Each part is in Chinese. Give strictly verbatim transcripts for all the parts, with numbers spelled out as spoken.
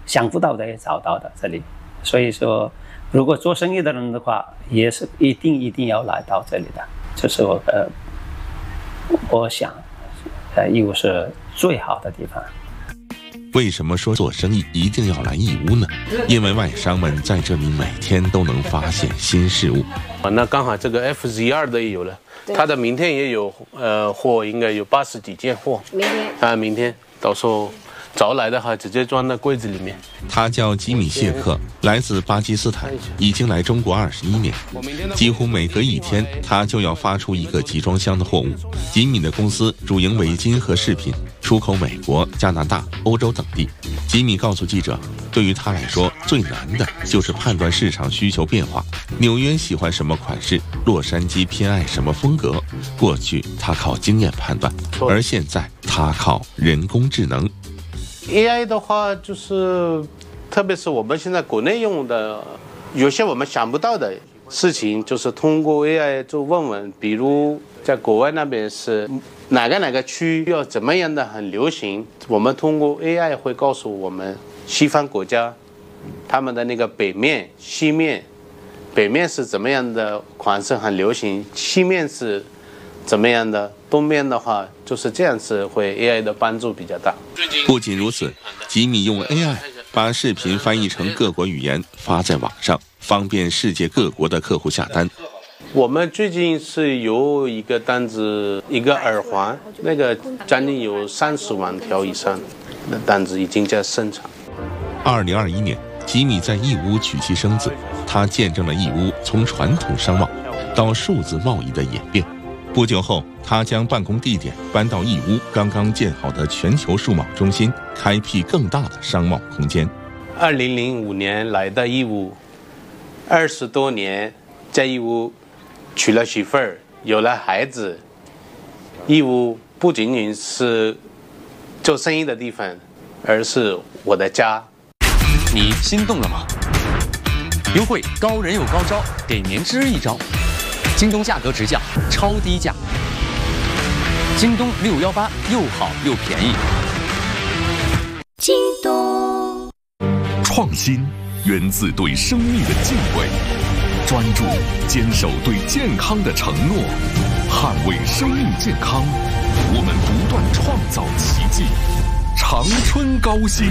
想不到的也找到的这里。所以说，如果做生意的人的话，也是一定一定要来到这里的。这是我呃，我想，呃，义乌是最好的地方。 为什么说做生意一定要来义乌呢？因为外商们在这里每天都能发现新事物。 啊，那刚好这个 F Z 二的也有了，它的明天也有呃货，应该有八十几件货。明天啊，明天到时候早来的话，直接装到柜子里面。 他叫吉米谢克，来自巴基斯坦，已经来中国二十一年。几乎每隔一天，他就要发出一个集装箱的货物。吉米的公司主营围巾和饰品，出口美国、加拿大、欧洲等地。吉米告诉记者，对于他来说，最难的就是判断市场需求变化。纽约喜欢什么款式，洛杉矶偏爱什么风格。过去他靠经验判断，而现在他靠人工智能。 A I 的话，就是特别是我们现在国内用的，有些我们想不到的事情，就是通过 A I 做问问，比如在国外那边是哪个哪个区要怎么样的很流行，我们通过 A I 会告诉我们西方国家他们的那个北面、西面，北面是怎么样的款式很流行，西面是怎么样的，东面的话就是这样子，会 A I 的帮助比较大。 不仅如此，吉米用 A I 把视频翻译成各国语言发在网上，方便世界各国的客户下单。 我们最近是有一个单子，一个耳环，那个将近有三十万条以上的单子已经在生产。 二零二一年，吉米在义乌娶妻生子，他见证了义乌从传统商贸到数字贸易的演变。不久后，他将办公地点搬到义乌刚刚建好的全球数码中心，开辟更大的商贸空间。 二零零五年来到义乌，二十多年在义乌娶了媳妇儿，有了孩子。义乌不仅仅是做生意的地方，而是我的家。 你心动了吗？优惠高人有高招，给年之一招。京东价格直降，超低价。京东六一八又好又便宜。 京东。 创新源自对生命的敬畏，专注坚守对健康的承诺，捍卫生命健康，我们不断创造奇迹。长春高新。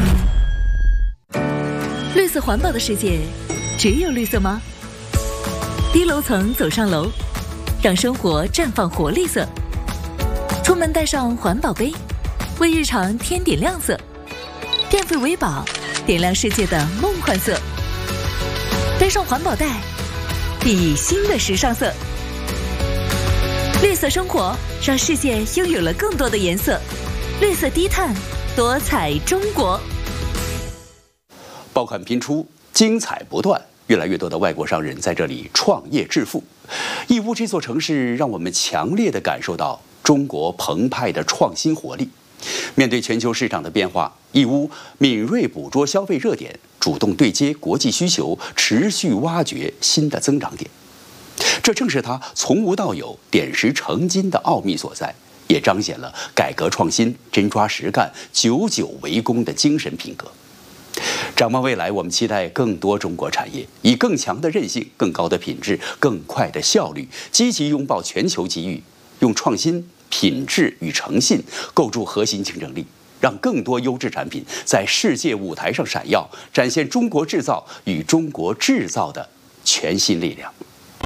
绿色环保的世界，只有绿色吗？低楼层走上楼，让生活绽放活力色。出门带上环保杯，为日常添点亮色。电费为宝，点亮世界的梦幻色。背上环保袋，熠熠新的时尚色。绿色生活，让世界拥有了更多的颜色。绿色低碳，多彩中国。 爆款频出，精彩不断。越来越多的外国商人在这里创业致富。义乌这座城市让我们强烈地感受到中国澎湃的创新活力。面对全球市场的变化，义乌敏锐捕捉消费热点，主动对接国际需求，持续挖掘新的增长点。这正是它从无到有、点石成金的奥秘所在，也彰显了改革创新、真抓实干、久久为功的精神品格。展望未来，我们期待更多中国产业以更强的韧性、更高的品质、更快的效率，积极拥抱全球机遇，用创新、品质与诚信构筑核心竞争力，让更多优质产品在世界舞台上闪耀，展现中国制造与中国制造的全新力量。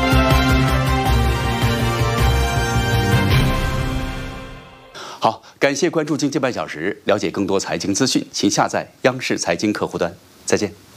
好，感谢关注经济半小时，了解更多财经资讯，请下载央视财经客户端。再见。